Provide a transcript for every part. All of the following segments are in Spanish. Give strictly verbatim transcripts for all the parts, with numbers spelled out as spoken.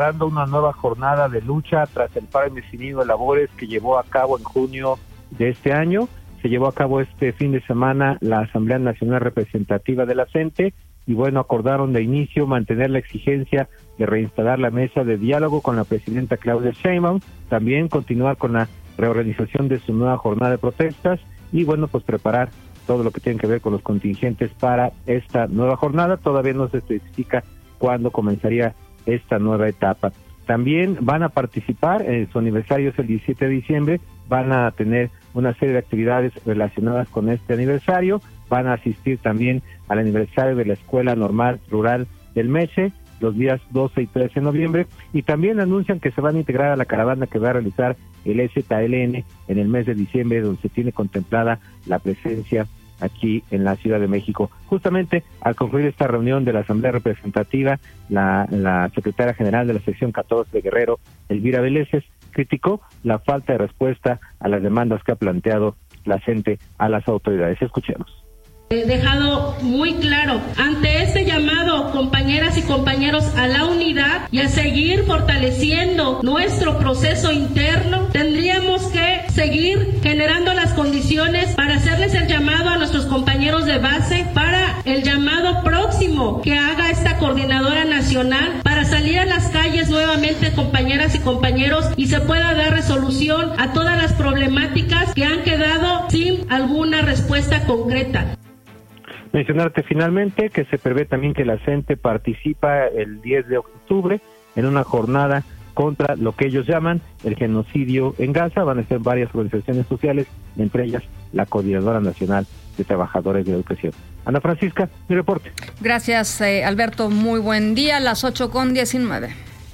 dando una nueva jornada de lucha tras el paro indefinido de labores que llevó a cabo en junio de este año. Se llevó a cabo este fin de semana la Asamblea Nacional Representativa de la CENTE y bueno, acordaron de inicio mantener la exigencia de reinstalar la mesa de diálogo con la presidenta Claudia Sheinbaum, también continuar con la reorganización de su nueva jornada de protestas y bueno, pues preparar todo lo que tiene que ver con los contingentes para esta nueva jornada. Todavía no se especifica cuándo comenzaría esta nueva etapa. También van a participar, eh, su aniversario es el diecisiete de diciembre, van a tener una serie de actividades relacionadas con este aniversario, van a asistir también al aniversario de la Escuela Normal Rural del Meche, los días doce y trece de noviembre, y también anuncian que se van a integrar a la caravana que va a realizar el E Z L N en el mes de diciembre, donde se tiene contemplada la presencia aquí en la Ciudad de México. Justamente al concluir esta reunión de la Asamblea Representativa, la, la secretaria general de la sección catorce de Guerrero, Elvira Veleses, criticó la falta de respuesta a las demandas que ha planteado la CENTE a las autoridades. Escuchemos. He dejado muy claro ante este llamado, compañeras y compañeros, a la unidad y a seguir fortaleciendo nuestro proceso interno, tendríamos que seguir generando las condiciones para hacerles el llamado a nuestros compañeros de base para el llamado próximo que haga esta coordinadora nacional para salir a las calles nuevamente, compañeras y compañeros, y se pueda dar resolución a todas las problemáticas que han quedado sin alguna respuesta concreta. Mencionarte finalmente que se prevé también que la CENTE participa el diez de octubre en una jornada contra lo que ellos llaman el genocidio en Gaza. Van a ser varias organizaciones sociales, entre ellas la Coordinadora Nacional de Trabajadores de Educación. Ana Francisca, mi reporte. Gracias, eh, Alberto. Muy buen día. Las ocho con diecinueve.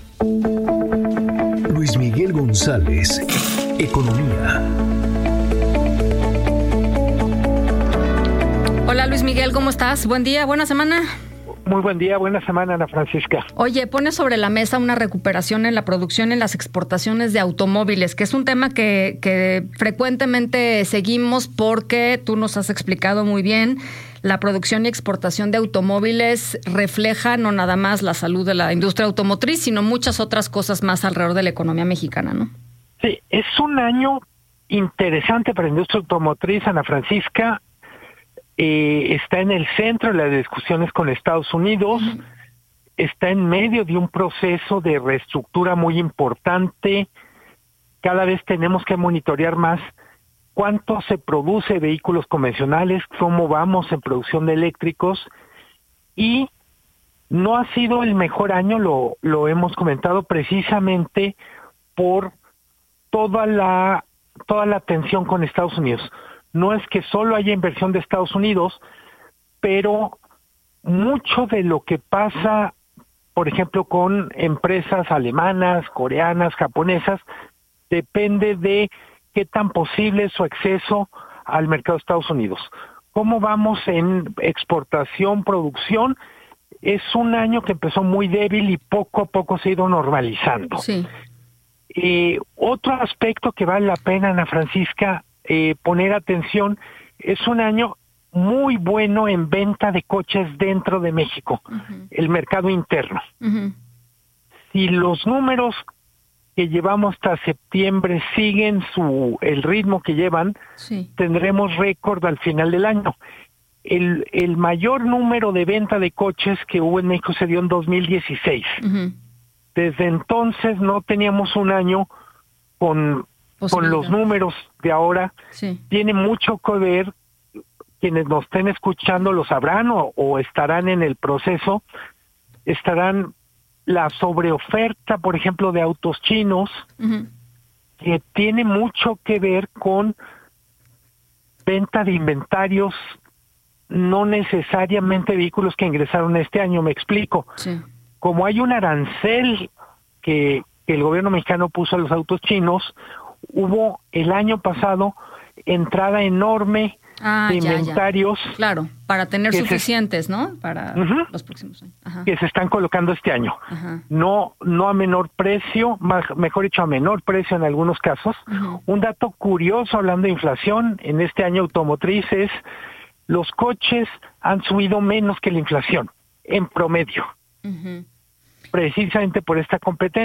Luis Miguel González, Economía. Hola Luis Miguel, ¿cómo estás? Buen día, buena semana. Muy buen día, buena semana, Ana Francisca. Oye, pone sobre la mesa una recuperación en la producción en las exportaciones de automóviles, que es un tema que, que frecuentemente seguimos porque tú nos has explicado muy bien. La producción y exportación de automóviles refleja no nada más la salud de la industria automotriz, sino muchas otras cosas más alrededor de la economía mexicana, ¿no? Sí, es un año interesante para la industria automotriz, Ana Francisca. Eh, está en el centro de las discusiones con Estados Unidos, uh-huh. Está en medio de un proceso de reestructura muy importante. Cada vez tenemos que monitorear más cuánto se produce de vehículos convencionales, cómo vamos en producción de eléctricos, y no ha sido el mejor año, lo, lo hemos comentado precisamente por toda la, toda la tensión con Estados Unidos. No es que solo haya inversión de Estados Unidos, pero mucho de lo que pasa, por ejemplo, con empresas alemanas, coreanas, japonesas, depende de qué tan posible es su acceso al mercado de Estados Unidos. ¿Cómo vamos en exportación, producción? Es un año que empezó muy débil y poco a poco se ha ido normalizando. Sí. Eh, otro aspecto que vale la pena, Ana Francisca, Eh, poner atención, es un año muy bueno en venta de coches dentro de México, uh-huh. El mercado interno. Uh-huh. Si los números que llevamos hasta septiembre siguen su el ritmo que llevan, sí. Tendremos récord al final del año. El, el mayor número de venta de coches que hubo en México se dio en dos mil dieciséis. Uh-huh. Desde entonces no teníamos un año con con los números de ahora. Sí. Tiene mucho que ver, quienes nos estén escuchando lo sabrán o, o estarán en el proceso, estarán la sobreoferta, por ejemplo, de autos chinos, uh-huh. que tiene mucho que ver con venta de inventarios, no necesariamente vehículos que ingresaron este año, me explico. Sí. Como hay un arancel que, que el gobierno mexicano puso a los autos chinos, hubo el año pasado entrada enorme ah, de ya, inventarios. Ya. Claro, para tener suficientes, se, ¿no? Para uh-huh, los próximos años. Ajá. Que se están colocando este año. Ajá. No no a menor precio, más, mejor dicho, a menor precio en algunos casos. Uh-huh. Un dato curioso hablando de inflación en este año automotriz es los coches han subido menos que la inflación, en promedio. Uh-huh. precisamente por esta competencia.